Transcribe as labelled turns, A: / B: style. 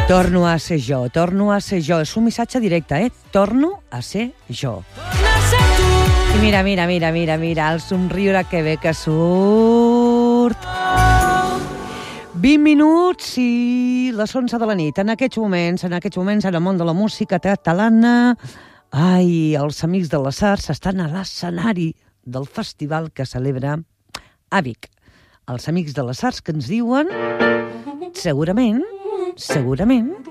A: Torno a ser jo, torno a ser jo. És un missatge directe, Torno a ser jo. I mira, el somriure que bé que surt. 20 minuts i les 11 de la nit. En aquests moments, en el món de la música catalana, els Amics de les Arts estan a l'escenari del festival que celebra a Vic. Els Amics de les Arts que ens diuen, segurament,